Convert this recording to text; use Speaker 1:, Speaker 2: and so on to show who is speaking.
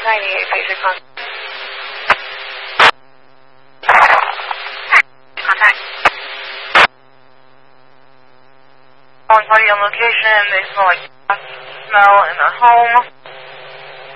Speaker 1: 98 basic contact. Contact. Calling party on location. They smell like smell in their home.